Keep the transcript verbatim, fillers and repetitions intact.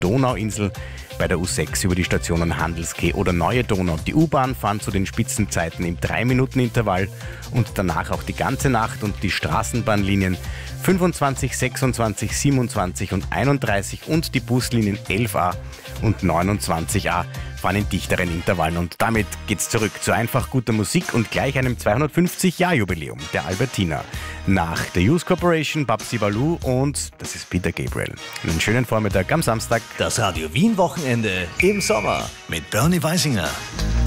Donauinsel, bei der U sechs über die Stationen Handelskeh oder Neue Donau. Die U-Bahn fahren zu den Spitzenzeiten im drei Minuten Intervall und danach auch die ganze Nacht, und die Straßenbahnlinien fünfundzwanzig, sechsundzwanzig, siebenundzwanzig und einunddreißig und die Buslinien elf a und neunundzwanzig a fahren in dichteren Intervallen. Und damit geht's zurück zu einfach guter Musik und gleich einem zweihundertfünfzig-Jahr-Jubiläum der Albertina. Nach der Youth Corporation, Babsi Balu und das ist Peter Gabriel. Einen schönen Vormittag am Samstag. Das Radio Wien Wochenende im Sommer mit Bernie Weisinger.